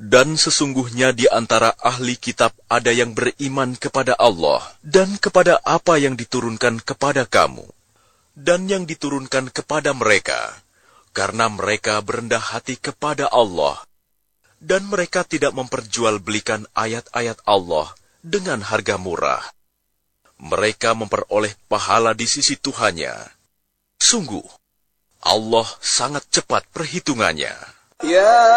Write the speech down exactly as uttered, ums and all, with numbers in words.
Dan sesungguhnya di antara ahli kitab ada yang beriman kepada Allah dan kepada apa yang diturunkan kepada kamu, dan yang diturunkan kepada mereka, karena mereka berendah hati kepada Allah, dan mereka tidak memperjualbelikan ayat-ayat Allah dengan harga murah. Mereka memperoleh pahala di sisi Tuhannya. Sungguh, Allah sangat cepat perhitungannya. Ya